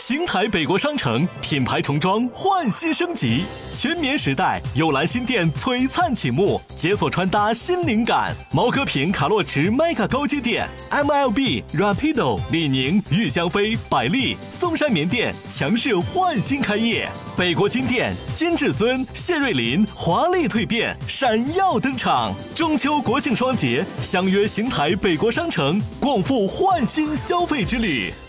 邢台北国商城品牌重装焕新升级，全棉时代幽兰新店璀璨启幕，解锁穿搭新灵感。毛戈平卡洛驰 Mega 高阶店 ，MLB、Rapido、李宁、玉香妃、百丽、松山棉店强势焕新开业。北国金店金至尊、谢瑞麟华丽蜕变，闪耀登场。中秋国庆双节，相约邢台北国商城，共赴焕新消费之旅。